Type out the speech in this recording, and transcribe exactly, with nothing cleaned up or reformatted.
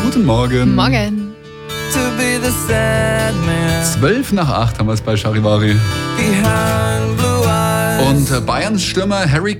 Guten Morgen. Morgen. Zwölf nach acht haben wir es bei Charivari. Und äh, Bayerns Stürmer Harry